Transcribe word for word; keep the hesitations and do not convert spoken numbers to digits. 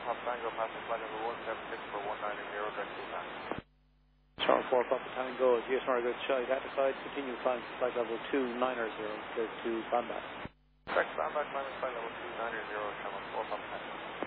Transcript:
Papa Tango, passing flight number one seven six four one nine zero, direct to Japan. Charles four Papa Tango, G S Margaret Shite, at the side, continue climb to flight level two nine zero, clear to Bambat. Direct to Bambat, climbing flight level two nine zero, channel four Papa Tango.